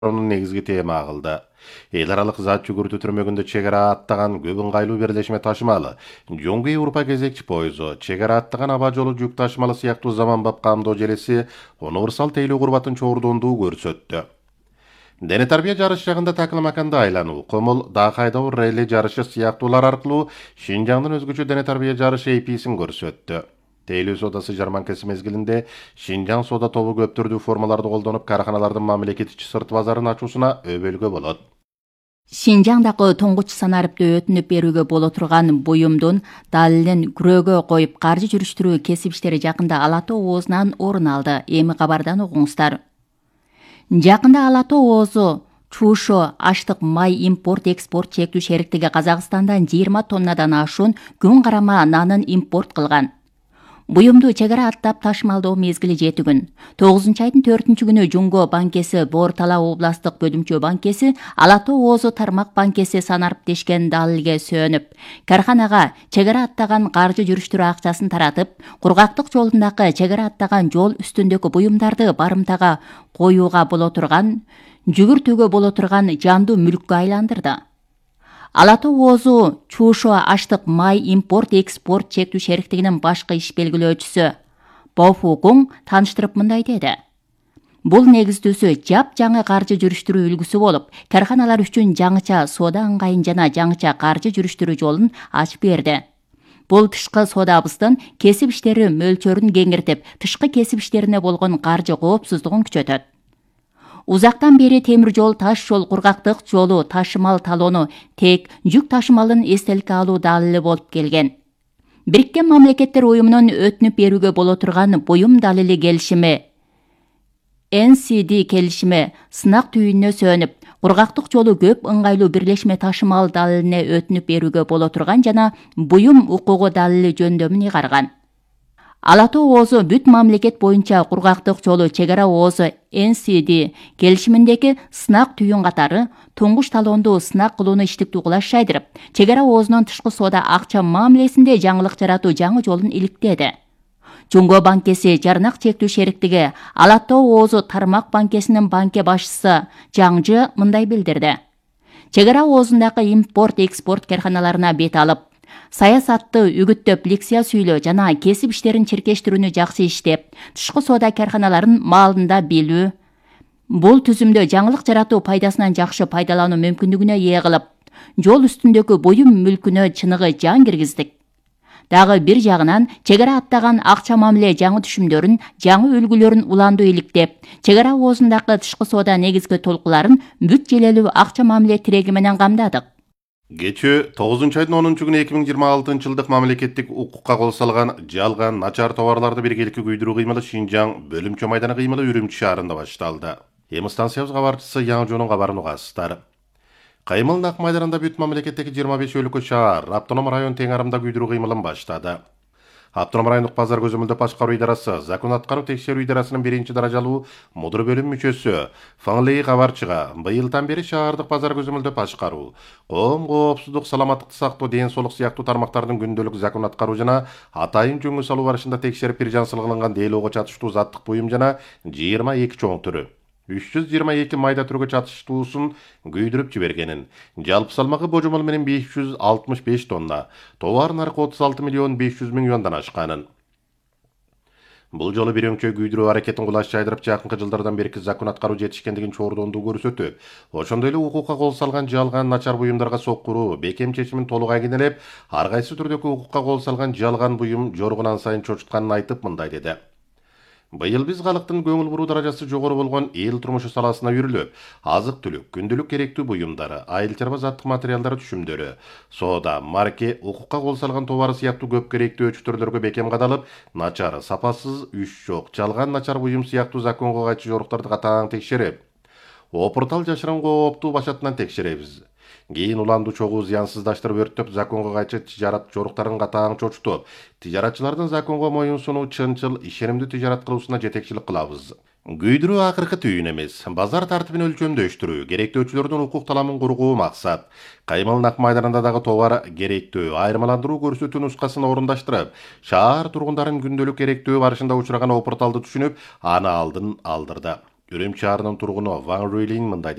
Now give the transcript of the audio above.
Onun negizgi tema agıldı. El aralık zat жүгүртүү түрмөгүндө чек ара аттаган көп ыңгайлуу берлешме ташымалы, Жоңгу Европа кезекчи пойызу, чек ара аттаган аба жолу жүк ташымалы сыяктуу заманбап камдоо желеси универсал тейлөө курбатын чогурдоондуу көрсөттү. Дене тарбия жарыш жагында такыл маканда айлануу, комул Дакайдау релли жарышы сыяктуулар аркылуу Шинжаңдын өзгөчө дене тарбия жарышы эписин көрсөттү. Тейлүү содасы жарманкасы мезгилинде Шинжаң сода тобу көп түрдүү формаларды колдонуп караханалардын мамлекетичи сырт базарын ачуусуна өбөлгө болот. Шинжаңдагы тоңгуч санарыпты өтүнүп берүүгө боло турган буюмдун далилин күрөөгө коюп каржы жүрүштүрүү кесип иштери жакында Ала Тоо оозунан орун алды. Эми кабардан угуңуздар. Жакында Ала Тоо оозу Чушо аштык май импорт-экспорт чектүү шериктиги Казакстандан 20 тоннадан ашуун күн карама нанын импорт кылган. Буюмду чек ара аттап ташымалдоо мезгили 7 күн. 9-айдын 4-күнү Жумго банкеси, Боор-Тала областык бөлүмчө банкеси, Ала Тоо оозу тармак банкеси санарып дешкен далилге сөөнүп, карханага чек ара аттаган каржы жүрүштүрүү акчасын таратып, кургактык жолундагы чек ара аттаган жол үстүндөгү буюмдарды барымтага коюуга боло турган, жүгүртүүгө боло турган жандуу мүлккө айландырды. Ала Тоо оозу Чушо аштык май импорт-экспорт чектүү шериктигинин башкы иш белгилөөчүсү Бофу Гуң тааныштырып мындай деди. Бул негиздүүсү жап-жаңы каржы жүрүштүрүү үлгүсү болуп, карханалар үчүн жаңыча соода ыңгайын жана жаңыча каржы жүрүштүрүү жолун ачып берди. Бул тышкы соодабыздын кесип иштери мөлчөрүн кеңиртип, тышкы кесип иштерине болгон каржы коопсуздугун күчөтөт. Узактан бери темир жол, таш жол, кургактык жолу, ташымал талону тек жүк ташымалын эстеликке алуу далили болуп келген. Бириккен Мамлекеттер Уюмунун өтүнүп берүүгө боло турган буюм далили келишими NCD келишими сынак түйүнүнө сөөнүп, кургактык жолу көп ыңгайлуу бирлешме ташымал далилине өтүнүп берүүгө боло турган жана буюм укугу далили жөндөмүн ыйгарган. Ала Тоо оозу бүт мамлекет боюнча кургактык жолу чек ара оозу NCD келишиминдеги сынак түйүн катары туңгуч талоонду сынак кылууну иштиктүү кылаш жайдырып, чек ара оозунун тышкы соода акча мамилесинде жаңылык жаратуу жаңы жолун иликтеди. Жумго банкеси жарнак чектүү шериктиги Ала Тоо оозу тармак банкесинин банке башчысы Жаңжы мындай билдирди. Чек ара оозундагы импорт-экспорт карханаларына бет алып, саясатты үгүттөп лекция сүйлөө жана кесип иштерин чиркештирүүнү жакшы иштеп, тышкы соода карханаларын маалында билүү, бул түзүмдө жаңылык жаратуу пайдасынан жакшы пайдалануу мүмкүндүгүнө ээ кылып, жол үстүндөгү буюм мүлкүнө чыныгы жан киргиздик. Дагы бир жагынан чек ара аттаган акча мамиле жаңы түшүмдөрүн, жаңы үлгүлөрүн уландуу иликтеп, чек ара оозундагы тышкы соода негизги толкуларын бүт желелүү акча мамиле тиреги менен камдадык. Кечээ 9-айдын 10-күнү 2026-жылдык мамлекеттик укукка кол салган жалган начар товарларды биргеликке күйдүрүү кыймылы Шинжаң бөлүмчө майданы кыймылы Үрүмчү шаарында башталды. Эми станциябыз кабарчысы Яңжонун кабарын угасыздар. Кыймыл нак майданында бүт мамлекеттеги 25 өлкө шаар, автоном район тең арымда күйдүрүү кыймылын баштады. Автоном райондук базар көзөмөлдөө башкаруу идарасы, закон аткаруу текшерүү идарасынын 1-даражалуу мудур бөлүм мүчөсү Фаңлей кабарчыга быйылдан бери шаардык базар көзөмөлдөө башкаруу, коом коопсуздук, саламаттыкты сактоо, ден соолук сыяктуу тармактардын күндөлүк закон аткаруу жана атайын жөнгө салуу барышында текшерип бир жансылыгын дейлоого чатыштуу заттык буюм жана 22 чоң түрү 322 майда түргө чатыштуусун күйдүрүп жибергенин, жалпы салмагы божомол менен 565 тонна, товар наркы 36,5 миллиондон ашканын. Бул жолу бир өңчө күйдүрүү аракетин кулаш жайдырып, жакынкы жылдардан берки закон аткаруу жетишкендигин чогурдоондуу көрсөтүп, ошондой эле укукка кол салган жалган начар буюмдарга соккуруу, бекем чечимин толук агенелеп, ар кайсы түрдөгү укукка кол салган жалган буюм жоргунан сайын чочутканын айтып мындай деди. Быйыл биз калктын көңүл буруу даражасы жогору болгон эл турмушу саласына үйрүлүп, азык-түлүк, күндүлүк керектүү буюмдары, айыл чарба заттык материалдар түшүмдөрү, соода, марке, укукка кол салган товары сыяктуу көп керектүү өчүтөрлөргө бекем кадалып, начар, сапасыз, үч жок, жалган начар буюм сыяктуу законго кайчы жоруктарды катаң текшерип, опуртал жашырын кооптуу башатынан текшеребиз. Кийин уланду чогуу зыянсыздаштырып өрттөп, законго кайчы тижарат жоруктарын катаң чочутуп, тижаратчылардын законго моюнсунуу, чынчыл, ишенимдүү тижарат кылуусуна жетекчилик кылабыз. Күйдүрүү акыркы түйүн эмес, базар тартибин өлчөмдөштүрүү, керектөөчүлөрдүн укук таламын кургуу максат. Кыймыл нак майданында дагы товар керектөө, айырмаландыруу көрсөтүү нускасын орундаштырып, шаар тургундарын күндөлүк керектөө барышында учураган опурталды түшүнүп, аны алдын алдырды. Үрümчи шаарынын тургуну Ван Руйлин мындай